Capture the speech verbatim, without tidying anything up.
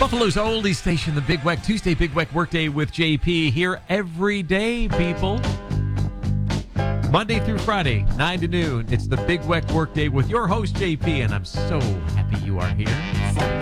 Buffalo's oldie station, the Big Weck Tuesday Big Weck Workday with J P, here every day, people. Monday through Friday, nine to noon. It's the Big Weck Workday with your host, J P, and I'm so happy you are here.